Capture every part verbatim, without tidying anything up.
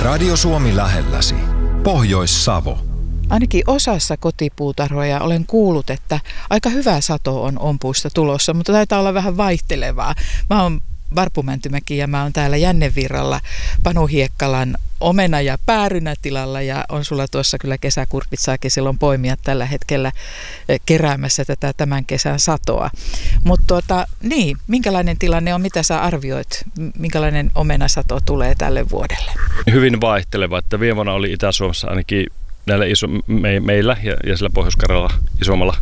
Radio Suomi lähelläsi. Pohjois-Savo. Ainakin osassa kotipuutarhoja olen kuullut, että aika hyvä sato on ompuista tulossa, mutta taitaa olla vähän vaihtelevaa. Mä oon Varpu Mäntymäki ja mä oon täällä Jännevirralla Panu Hiekkalan omena- ja päärynätilalla ja on sulla tuossa kyllä kesäkurpit saakin silloin poimia tällä hetkellä keräämässä tätä tämän kesän satoa. Mutta tuota, niin, minkälainen tilanne on, mitä sä arvioit, minkälainen omenasato tulee tälle vuodelle? Hyvin vaihteleva, että viime vuonna oli Itä-Suomessa ainakin näillä iso, me, meillä ja, ja sillä Pohjois-Karjalalla isommalla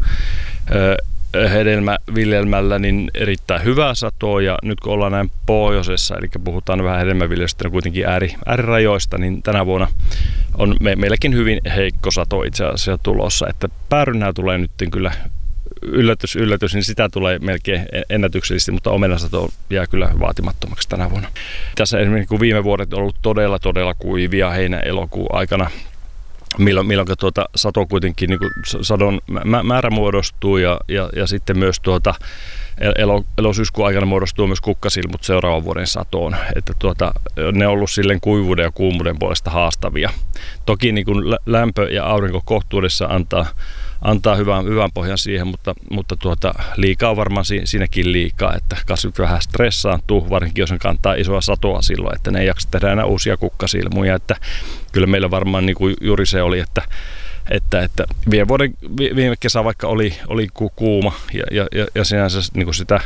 ö, hedelmäviljelmällä niin erittäin hyvää satoa, ja nyt kun ollaan näin pohjoisessa, eli puhutaan vähän hedelmäviljelystä kuitenkin ääri, äärirajoista, niin tänä vuonna on me, meilläkin hyvin heikko sato itse asiassa tulossa, että päärynää tulee nyt kyllä yllätys, yllätys, niin sitä tulee melkein ennätyksellisesti, mutta omenasato jää kyllä vaatimattomaksi tänä vuonna. Tässä esimerkiksi kun viime vuodet on ollut todella, todella kuivia heinä-elokuun aikana, milloin, milloin tuota sato kuitenkin niin kuin sadon määrä muodostuu ja, ja, ja sitten myös tuota elo, elosyyskuun aikana muodostuu myös kukkasilmut seuraavan vuoden satoon. Että tuota, ne on ollut silleen kuivuuden ja kuumuuden puolesta haastavia. Toki niin kuin lämpö ja aurinko kohtuudessa antaa, antaa hyvän, hyvän pohjan siihen, mutta, mutta tuota, liikaa on varmaan si, siinäkin liikaa, että kasvit vähän stressaantuu, varsinkin jos ne kantaa isoa satoa silloin, että ne ei jaksa tehdä enää uusia kukkasilmuja. Että kyllä meillä varmaan niin kuin juuri se oli, että Että, että viime, vuoden, viime kesä vaikka oli, oli kuuma ja, ja, ja sinänsä niin kuin sitä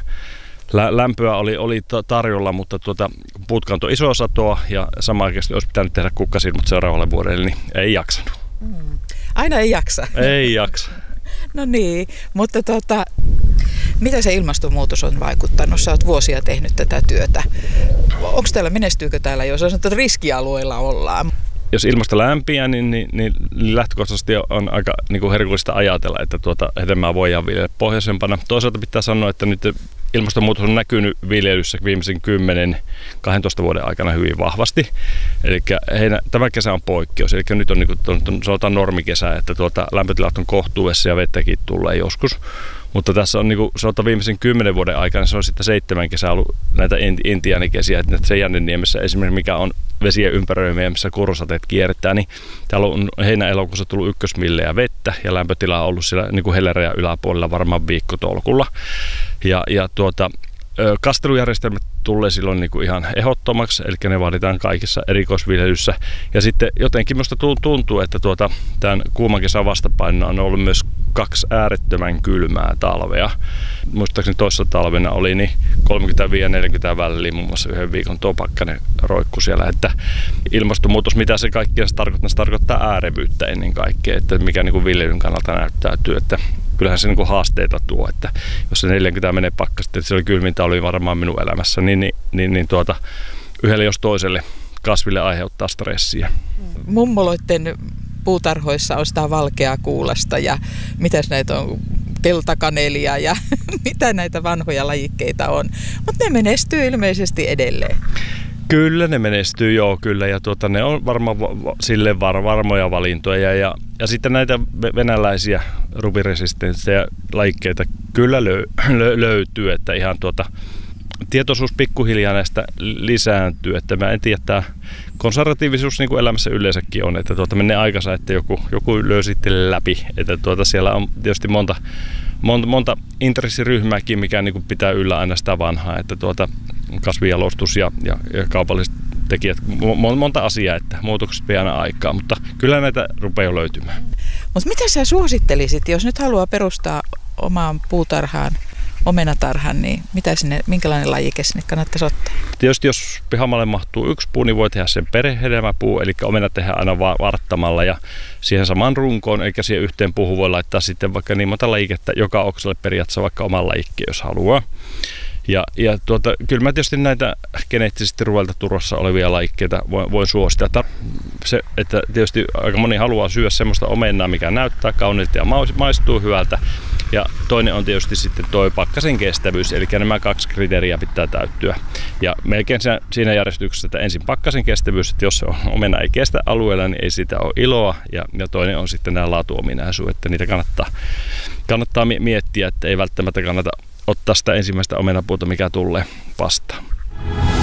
lämpöä oli, oli tarjolla, mutta tuota, puut kantoi isoa satoa ja samanaikaisesti olisi pitänyt tehdä kukkasilmut seuraavalle vuodelle, niin ei jaksanut. Mm. Aina ei jaksa. Ei jaksa. No niin, mutta tuota, mitä se ilmastonmuutos on vaikuttanut? Sä oot vuosia tehnyt tätä työtä. Onko täällä, menestyykö täällä, jos on sanottu, että riskialueilla ollaan? Jos ilmasto lämpiää, niin, niin, niin lähtökohtaisesti on aika niin kuin herkullista ajatella, että tuota hedelmää voidaan viljellä pohjoisempana. Toisaalta pitää sanoa, että nyt ilmastonmuutos on näkynyt viljelyssä viimeisen kymmenen kaksitoista vuoden aikana hyvin vahvasti. Eli heinä, tämä kesä on poikkeus. Eli nyt on, niin kuin, sanotaan normikesä, että tuota, lämpötilat on kohtuudessa ja vettäkin tulee joskus. Mutta tässä on, niin kuin sanotaan, viimeisen kymmenen vuoden aikana, se on sitten seitsemän kesää ollut näitä intiaanikesiä, että se Jännenniemessä esimerkiksi, mikä on vesien ympäröimiä, missä kurusateet kiertää, niin täällä on heinä-elokuussa tullut ykkösmillejä vettä ja lämpötila on ollut siellä niin kuin helleräjän yläpuolella varmaan viikkotolkulla. Ja, ja tuota, kastelujärjestelmät tulee silloin niin kuin ihan ehdottomaksi, eli ne vaaditaan kaikissa erikoisviljelyssä. Ja sitten jotenkin minusta tuntuu, että tuota, tämän kuuman kesän vastapainona on ollut myös kaksi äärettömän kylmää talvea. Muistaakseni toissa talvena oli niin kolmekymmentäviisi neljäkymmentä väliin, muun muassa yhden viikon tuo pakkanen roikku siellä. Että ilmastonmuutos, mitä se kaikki se tarkoittaa, se tarkoittaa äärevyyttä ennen kaikkea, että mikä niin kuin viljelyn kannalta näyttäytyy. Että kyllähän se niin kuin haasteita tuo, että jos se neljäkymmentä menee pakkasta, että se oli kylmintä oli varmaan minun elämässä, niin, niin, niin, niin tuota, yhdelle jos toiselle kasville aiheuttaa stressiä. Mummoloiden puutarhoissa on sitä valkeaa kuulasta ja mitäs näitä on, peltakanelia ja mitä näitä vanhoja lajikkeita on, mutta ne menestyy ilmeisesti edelleen. Kyllä ne menestyy, joo kyllä, ja tuota, ne on varmaan va- silleen var- varmoja valintoja, ja, ja sitten näitä venäläisiä rubiresistenttejä lajikkeita kyllä löy- lö- löytyy, että ihan tuota, tietoisuus pikkuhiljaa näistä lisääntyy, että mä en tiedä, että konservatiivisuus niin kuin elämässä yleensäkin on, että tuota, menee aikansa, että joku, joku löy sitten läpi, että tuota, siellä on tietysti monta, monta, monta intressiryhmääkin, mikä niin kuin pitää yllä aina sitä vanhaa, että tuota, kasvijalostus ja, ja, ja kaupalliset tekijät, monta asiaa, että muutokset vie aina aikaa, mutta kyllä näitä rupeaa jo löytymään. Mutta mitä sä suosittelisit, jos nyt haluaa perustaa omaan puutarhaan, omenatarhan, niin mitä sinne, minkälainen lajike sinne kannattaisi ottaa? Tietysti jos pihamalle mahtuu yksi puu, niin voi tehdä sen perhehedelmäpuu, eli omena tehdään aina varttamalla ja siihen saman runkoon, eli siihen yhteen puuhun voi laittaa sitten vaikka niin monta lajiketta, joka oksalle periaatteessa vaikka oman lajikkeen, jos haluaa. Ja, ja tuota, kyllä mä tietysti näitä geneettisesti ruoilta turvassa olevia lajikkeita voin, voin suositella. Se, että tietysti aika moni haluaa syödä semmoista omenaa, mikä näyttää kauniilta ja maistuu hyvältä. Ja toinen on tietysti sitten tuo pakkasen kestävyys, eli nämä kaksi kriteeriä pitää täyttyä. Ja melkein siinä järjestyksessä, että ensin pakkasen kestävyys, että jos omena ei kestä alueella, niin ei siitä ole iloa. Ja, ja toinen on sitten nämä laatuominaisuudet, että niitä kannattaa, kannattaa miettiä, että ei välttämättä kannata ottaa sitä ensimmäistä omenapuuta, mikä tulee vastaan.